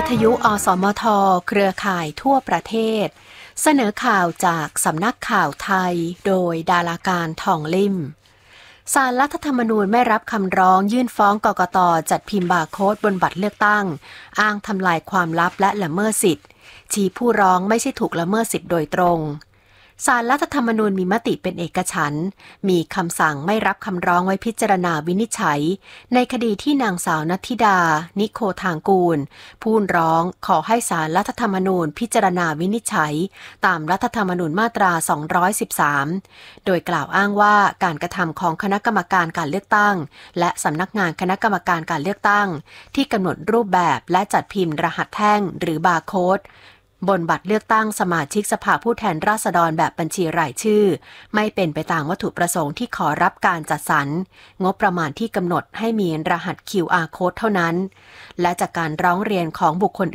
ทยุอสมทเครือข่ายทั่วประเทศเสนอข่าวจากสำนักข่าวไทยโดยดาราการทองลิ่มศาลรัฐธรรมนูญไม่รับคำร้องยื่นฟ้องกกต.จัดพิมพ์บาร์โค้ดบนบัตรเลือกตั้งอ้างทำลายความลับและละเมิดสิทธิ์ชี้ผู้ร้องไม่ใช่ถูกละเมิดสิทธิ์โดยตรงศาลรัฐธรรมนูญมีมติเป็นเอกฉันท์มีคำสั่งไม่รับคำร้องไว้พิจารณาวินิจฉัยในคดีที่นางสาวณัฐธิดานิโคทางกูลผู้ร้องขอให้ศาลรัฐธรรมนูญพิจารณาวินิจฉัยตามรัฐธรรมนูญมาตรา213โดยกล่าวอ้างว่าการกระทำของคณะกรรมการการเลือกตั้งและสำนักงานคณะกรรมการการเลือกตั้งที่กำหนดรูปแบบและจัดพิมพ์รหัสแท่งหรือบาร์โค้ดบนบัตรเลือกตั้งสมาชิกสภาผู้แทนราษฎรแบบบัญชีรายชื่อไม่เป็นไปตามวัตถุประสงค์ที่ขอรับการจัดสรรงบประมาณที่กำหนดให้มีรหัส QR Code เท่านั้นและจากการร้องเรียนของบุคคล